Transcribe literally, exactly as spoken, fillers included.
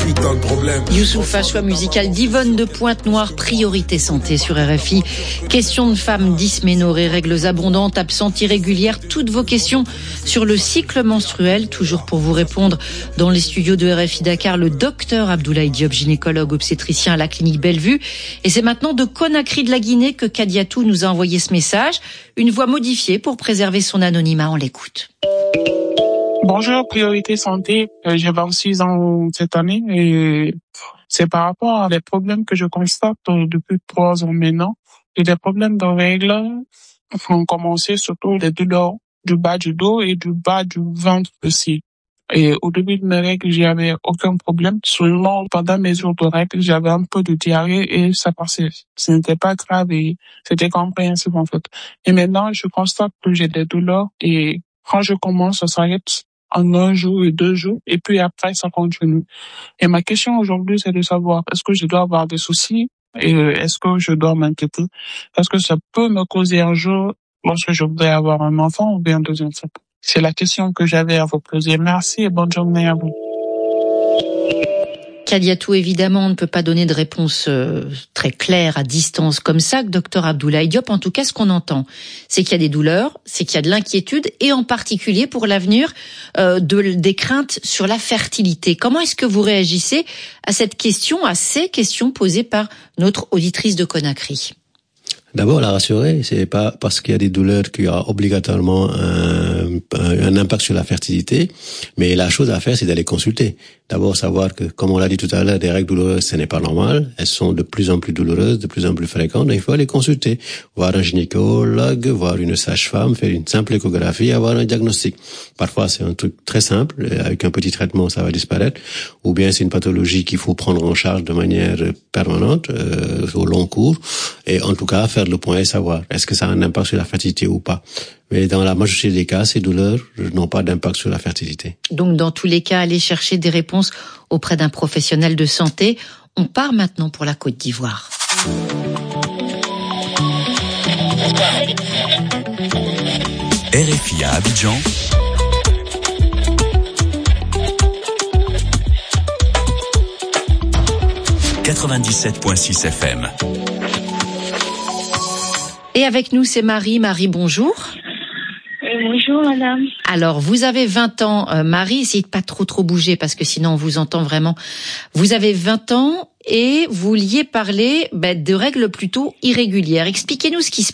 putain de problème. Youssoupha, choix musical d'Yvonne de Pointe-Noire, Priorité Santé sur R F I. Questions de femmes, dysménorrhées, règles abondantes, absentes irrégulières, toutes vos questions sur le cycle menstruel. Toujours pour vous répondre dans les studios de R F I Dakar, le docteur Abdoulaye Diop, gynécologue obstétricien à la clinique Bellevue. Et c'est maintenant de Conakry de la Guinée que Kadiatou nous a envoyé ce message. Une voix modifiée pour préserver son anonymat. On l'écoute. Bonjour, Priorité Santé. Euh, j'ai vingt-six ans cette année et c'est par rapport à des problèmes que je constate depuis trois ans maintenant. Et des problèmes de règles ont commencé surtout les douleurs du bas du dos et du bas du ventre aussi. Et au début de mes règles, j'avais aucun problème. Seulement, pendant mes jours de règles, j'avais un peu de diarrhée et ça passait. Ce n'était pas grave et c'était compréhensible en fait. Et maintenant, je constate que j'ai des douleurs et quand je commence, ça s'arrête en un jour et deux jours, et puis après, ça continue. Et ma question aujourd'hui, c'est de savoir, est-ce que je dois avoir des soucis, et est-ce que je dois m'inquiéter? Est-ce que ça peut me causer un jour, lorsque je voudrais avoir un enfant, ou bien deux enfants? C'est la question que j'avais à vous poser. Merci et bonne journée à vous. Kadiatou, évidemment, on ne peut pas donner de réponse euh, très claire à distance comme ça, docteur Abdoulaye Diop. En tout cas, ce qu'on entend, c'est qu'il y a des douleurs, c'est qu'il y a de l'inquiétude, et en particulier pour l'avenir, euh, de, des craintes sur la fertilité. Comment est-ce que vous réagissez à cette question, à ces questions posées par notre auditrice de Conakry? D'abord, la rassurer, c'est pas parce qu'il y a des douleurs qu'il y a obligatoirement un, un impact sur la fertilité, mais la chose à faire, c'est d'aller consulter. D'abord, savoir que, comme on l'a dit tout à l'heure, des règles douloureuses, ce n'est pas normal. Elles sont de plus en plus douloureuses, de plus en plus fréquentes. Il faut aller consulter, voir un gynécologue, voir une sage-femme, faire une simple échographie, avoir un diagnostic. Parfois, c'est un truc très simple. Avec un petit traitement, ça va disparaître. Ou bien, c'est une pathologie qu'il faut prendre en charge de manière permanente, euh, au long cours. Et en tout cas, faire le point et savoir est-ce que ça a un impact sur la fertilité ou pas. Mais dans la majorité des cas, ces douleurs n'ont pas d'impact sur la fertilité. Donc, dans tous les cas, aller chercher des réponses auprès d'un professionnel de santé. On part maintenant pour la Côte d'Ivoire. R F I à Abidjan. quatre-vingt-dix-sept virgule six F M. Et avec nous, c'est Marie. Marie, bonjour. Bonjour madame. Alors, vous avez vingt ans, euh, Marie, essayez de pas trop trop bouger parce que sinon on vous entend vraiment. Vous avez vingt ans et vous vouliez parler bah, de règles plutôt irrégulières. Expliquez-nous ce qui se